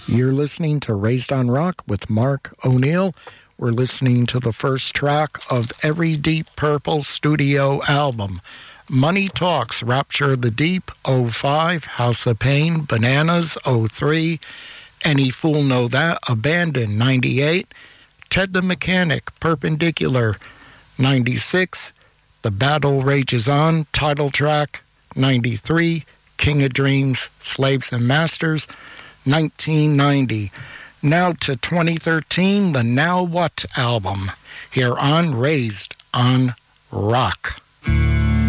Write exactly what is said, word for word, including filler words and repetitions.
You're listening to Raised on Rock with Mark O'Neill. We're listening to the first track of every Deep Purple studio album. Money Talks, Rapture of the Deep, oh five, House of Pain, Bananas, oh three, Any Fool Know That, Abandon, ninety-eight, Ted the Mechanic, Perpendicular, ninety-six, The Battle Rages On, title track, ninety-three, King of Dreams, Slaves and Masters, nineteen ninety. Now to twenty thirteen, the Now What album, here on Raised on Rock.